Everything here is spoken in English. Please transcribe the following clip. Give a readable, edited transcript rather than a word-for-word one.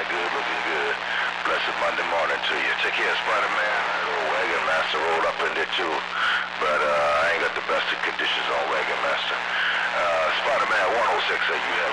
good, looking good. Blessed Monday morning to you. Take care, Spider-Man. Little Wagon Master rolled up in there too. But I ain't got the best of conditions on Wagon Master. Spider-Man 106, you have